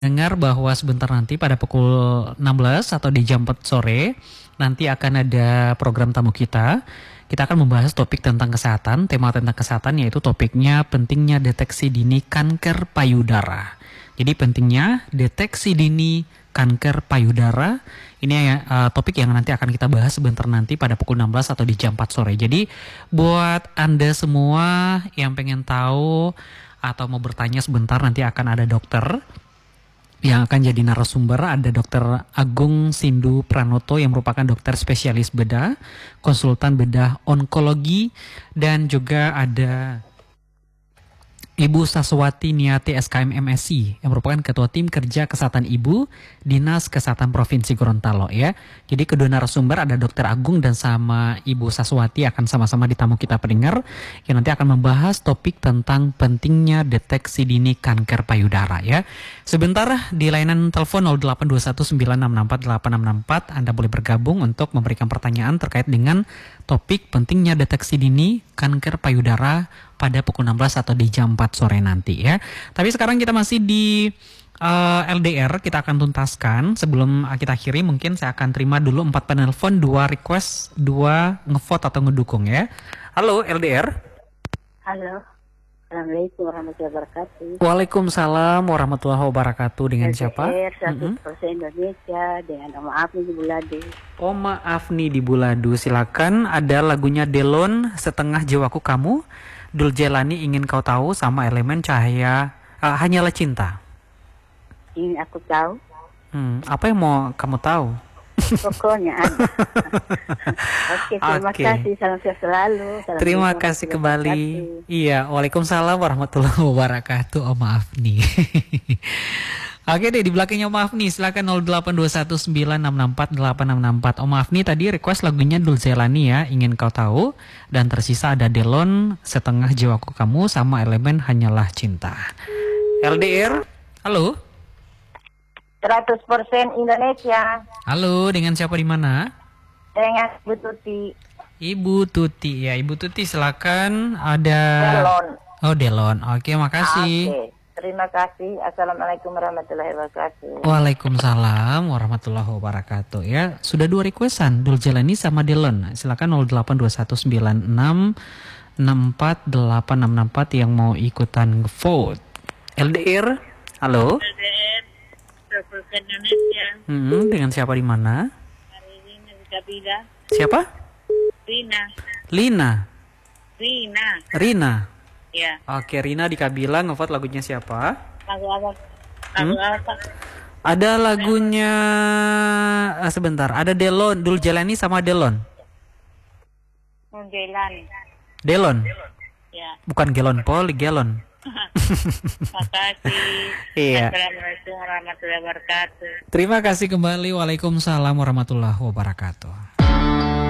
Dengar bahwa sebentar nanti pada pukul 16 atau di jam 4 sore nanti akan ada program tamu kita. Kita akan membahas topik tentang kesehatan, tema tentang kesehatan yaitu topiknya pentingnya deteksi dini kanker payudara. Jadi pentingnya deteksi dini kanker payudara. Ini topik yang nanti akan kita bahas sebentar nanti pada pukul 16 atau di jam 4 sore. Jadi buat Anda semua yang pengen tahu atau mau bertanya sebentar, nanti akan ada dokter yang akan jadi narasumber. Ada Dr. Agung Sindu Pranoto yang merupakan dokter spesialis bedah, konsultan bedah onkologi, dan juga ada Ibu Saswati Niati SKM MSI yang merupakan Ketua Tim Kerja Kesehatan Ibu Dinas Kesehatan Provinsi Gorontalo ya. Jadi kedua narasumber ada Dr. Agung dan sama Ibu Saswati akan sama-sama di tamu kita pendengar yang nanti akan membahas topik tentang pentingnya deteksi dini kanker payudara ya. Sebentar di layanan telepon 082196648664 Anda boleh bergabung untuk memberikan pertanyaan terkait dengan topik pentingnya deteksi dini kanker payudara pada pukul 16 atau di jam 4 sore nanti ya. Tapi sekarang kita masih di LDR, kita akan tuntaskan. Sebelum kita akhiri mungkin saya akan terima dulu 4 penelpon, 2 request, 2 ngevote atau ngedukung ya. Halo LDR. Halo. Assalamualaikum warahmatullahi wabarakatuh. Waalaikumsalam warahmatullahi wabarakatuh. Dengan siapa? LDR 100% Indonesia dengan Oma Afni di Bulado. Oma Afni di Bulado, silakan. Ada lagunya Delon, Setengah Jiwaku Kamu, Dul Jelani Ingin Kau Tahu, sama Elemen Cahaya Hanyalah Cinta. Ini aku tahu. Apa yang mau kamu tahu? Pokoknya ada. Oke, terima kasih. Salam sehat selalu. Terima kasih kembali. Iya, waalaikumsalam warahmatullahi wabarakatuh. Oma Afni. Oke deh, di belakangnya Om Afni, silakan 082196648664. Om Afni tadi request lagunya Dul Zelani ya, Ingin Kau Tahu, dan tersisa ada Delon, Setengah Jiwaku Kamu, sama Elemen Hanyalah Cinta. LDR, halo. 100% Indonesia. Halo, dengan siapa di mana? Dengan Bu Tuti. Ibu Tuti ya, Ibu Tuti silakan. Ada Delon. Oh, Delon. Oke, makasih. Oke. Terima kasih. Assalamualaikum warahmatullahi wabarakatuh. Waalaikumsalam warahmatullahi wabarakatuh ya. Sudah 2 requestan, Dul Jelani sama Delon. Silakan 082196648664 yang mau ikutan vote. LDR, halo. LDR 100% Indonesia. Dengan siapa di mana? Rina di Kabila. Siapa? Rina. Lina. Rina. Rina. Ya. Oke, Rina di Kabila, ngevote lagunya siapa? Lagu apa? Lagu apa? Ada lagunya sebentar, ada Delon, Dul Jelani sama Delon. Jelani. Delon. Ya. Bukan Gelon Poli, Gelon. Makasih. Iya. Assalamualaikum warahmatullahi wabarakatuh. Terima kasih kembali. Waalaikumsalam warahmatullahi wabarakatuh.